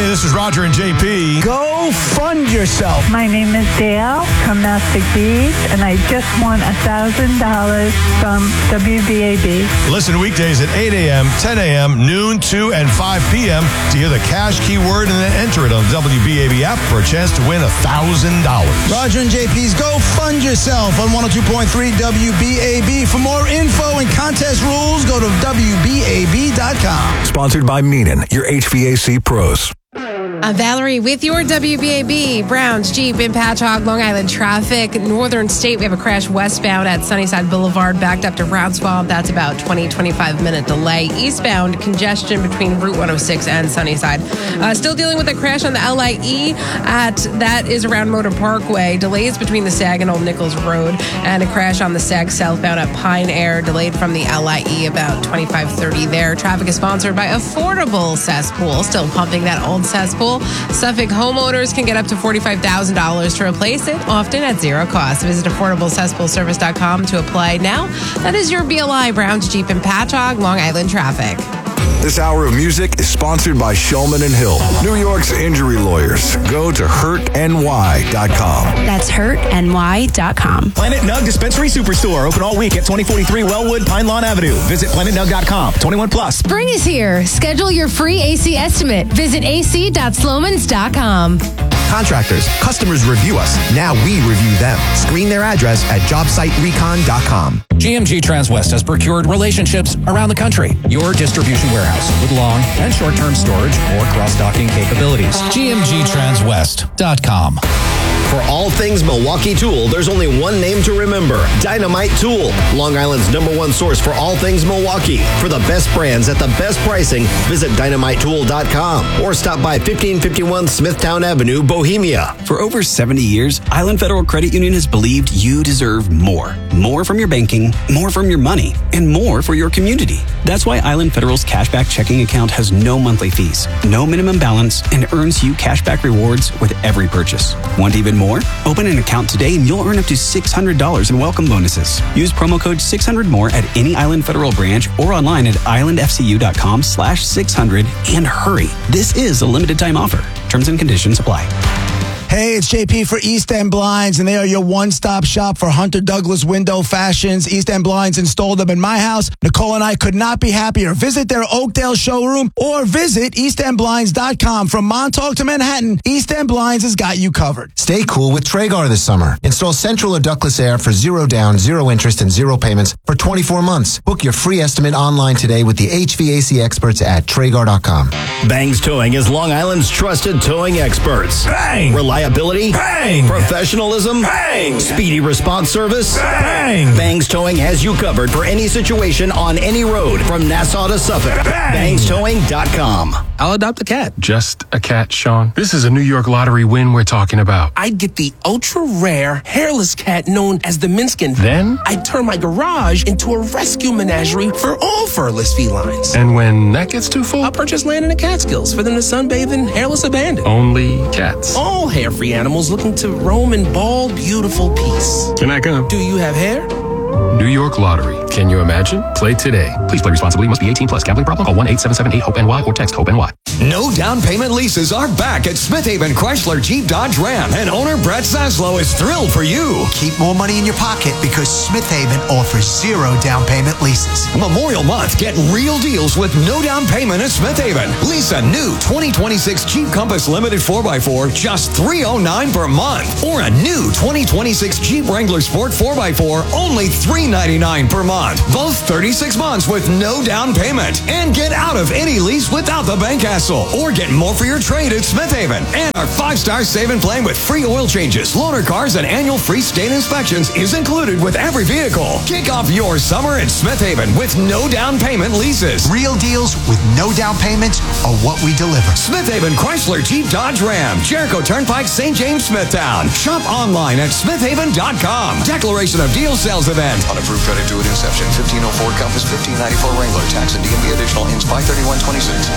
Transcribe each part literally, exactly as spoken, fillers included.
this is Roger and J P. Go fund yourself. My name is Dale from Mastic Beads, and I just won one thousand dollars from W B A B. Listen weekdays at eight a.m., ten a.m., noon, two, and five p.m. to hear the cash keyword and then enter it on the W B A B app for a chance to win one thousand dollars. Roger and J P's Go Fund Yourself on one oh two point three W B A B. For more info and contest rules, go to W B A B dot com. Sponsored by Meenan, your H V A C pros. Uh, Valerie with your W B A B. Browns, Jeep in Patchogue, Long Island traffic. Northern State, we have a crash westbound at Sunnyside Boulevard, backed up to Rounswab. That's about twenty, twenty-five minute delay. Eastbound, congestion between Route one oh six and Sunnyside. Uh, still dealing with a crash on the L I E at, that is around Motor Parkway. Delays between the Sag and Old Nichols Road, and a crash on the Sag southbound at Pine Air, delayed from the L I E about twenty-five thirty there. Traffic is sponsored by Affordable Cesspool, still pumping that old cesspool. Suffolk homeowners can get up to forty-five thousand dollars to replace it, often at zero cost. Visit affordable cesspool service dot com to apply now. That is your B L I Browns Jeep and Patchogue, Long Island traffic. This hour of music is sponsored by Shulman and Hill, New York's injury lawyers. Go to hurt N Y dot com. That's hurt N Y dot com. Planet Nug Dispensary Superstore, open all week at twenty forty-three Wellwood, Pine Lawn Avenue. Visit planet nug dot com. twenty-one plus. Spring is here. Schedule your free A C estimate. Visit a c dot slomans dot com. Contractors, customers review us. Now we review them. Screen their address at job site recon dot com. G M G Transwest has procured relationships around the country. Your distribution warehouse with long and short-term storage or cross-docking capabilities. G M G Transwest dot com. For all things Milwaukee Tool, there's only one name to remember: Dynamite Tool. Long Island's number one source for all things Milwaukee. For the best brands at the best pricing, visit dynamite tool dot com or stop by fifteen fifty-one Smithtown Avenue, Bohemia. For over seventy years, Island Federal Credit Union has believed you deserve more. More from your banking, more from your money, and more for your community. That's why Island Federal's cashback checking account has no monthly fees, no minimum balance, and earns you cashback rewards with every purchase. Want even more? Open an account today and you'll earn up to six hundred dollars in welcome bonuses. Use promo code six hundred more at any Island Federal branch or online at island f c u dot com slash six hundred, and hurry. This is a limited time offer. Terms and conditions apply. Hey, it's J P for East End Blinds, and they are your one-stop shop for Hunter Douglas window fashions. East End Blinds installed them in my house. Nicole and I could not be happier. Visit their Oakdale showroom or visit east end blinds dot com. From Montauk to Manhattan, East End Blinds has got you covered. Stay cool with Traegar this summer. Install central or ductless air for zero down, zero interest, and zero payments for twenty-four months. Book your free estimate online today with the H V A C experts at Traegar dot com. Bangs Towing is Long Island's trusted towing experts. Bang! Reliability. Bang! Professionalism. Bang! Speedy response service. Bang! Bangs Towing has you covered for any situation on any road from Nassau to Suffolk. Bang! bangs towing dot com. I'll adopt a cat. Just a cat, Sean. This is a New York lottery win we're talking about. I'd get the ultra-rare, hairless cat known as the Minskin. Then? I'd turn my garage into a rescue menagerie for all furless felines. And when that gets too full? I'll purchase land in the Catskills for them to sunbathe in hairless abandon. Only cats. All hair-free animals looking to roam in bald, beautiful peace. Can I come? Do you have hair? New York Lottery. Can you imagine? Play today. Please play responsibly. Must be eighteen plus. Gambling problem? Call one eight seven seven eight hope N Y or text HOPE N Y. No down payment leases are back at Smith Haven Chrysler Jeep Dodge Ram, and owner Brett Zaslow is thrilled for you. Keep more money in your pocket because Smith Haven offers zero down payment leases. Memorial Month, get real deals with no down payment at Smith Haven. Lease a new twenty twenty-six Jeep Compass Limited four by four, just three hundred nine dollars per month. Or a new twenty twenty-six Jeep Wrangler Sport four by four, only three hundred ninety-nine dollars per month. Both thirty-six months with no down payment. And get out of any lease without the bank hassle. Or get more for your trade at Smith Haven. And our five-star save and plan with free oil changes, loaner cars, and annual free state inspections is included with every vehicle. Kick off your summer at Smith Haven with no down payment leases. Real deals with no down payments are what we deliver. Smith Haven Chrysler Jeep Dodge Ram, Jericho Turnpike, Saint James, Smithtown. Shop online at smith haven dot com. Declaration of Deal Sales Event. On approved credit due at inception. fifteen oh four Compass, fifteen ninety-four Wrangler. Tax and D M V additional ends five thirty-one twenty-six.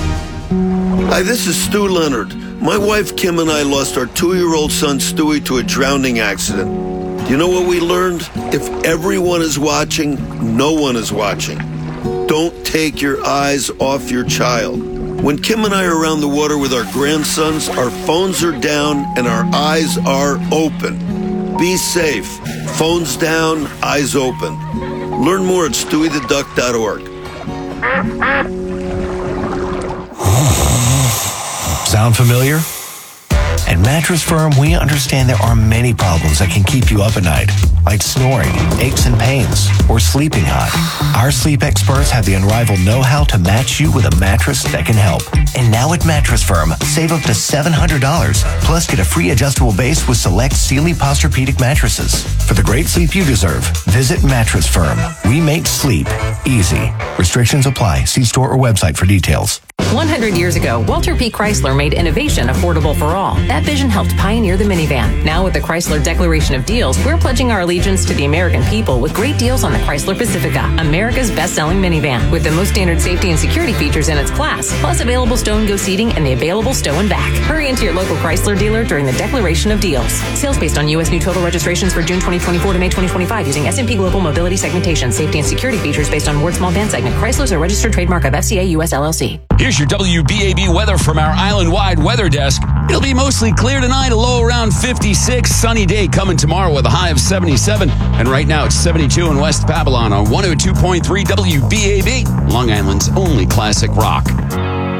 Hi, this is Stu Leonard. My wife Kim and I lost our two-year-old son Stewie to a drowning accident. You know what we learned? If everyone is watching, no one is watching. Don't take your eyes off your child. When Kim and I are around the water with our grandsons, our phones are down and our eyes are open. Be safe. Phones down, eyes open. Learn more at stewie the duck dot org. Sound familiar? At Mattress Firm, we understand there are many problems that can keep you up at night, like snoring, aches and pains, or sleeping hot. Our sleep experts have the unrivaled know-how to match you with a mattress that can help. And now at Mattress Firm, save up to seven hundred dollars, plus get a free adjustable base with select Sealy Posturepedic mattresses. For the great sleep you deserve, visit Mattress Firm. We make sleep easy. Restrictions apply. See store or website for details. one hundred years ago, Walter P. Chrysler made innovation affordable for all. That vision helped pioneer the minivan. Now with the Chrysler Declaration of Deals, we're pledging our allegiance to the American people with great deals on the Chrysler Pacifica, America's best-selling minivan, with the most standard safety and security features in its class, plus available stow and go seating and the available stow and back. Hurry into your local Chrysler dealer during the Declaration of Deals. Sales based on U S new total registrations for June twenty twenty-four to May twenty twenty-five using S and P Global Mobility Segmentation. Safety and security features based on Ward Small Band Segment. Chrysler's a registered trademark of F C A U S L L C. Here's your W B A B weather from our island-wide weather desk. It'll be mostly clear tonight, a low around fifty-six. Sunny day coming tomorrow with a high of seventy-seven. And right now it's seventy-two in West Babylon on one oh two point three W B A B, Long Island's only classic rock.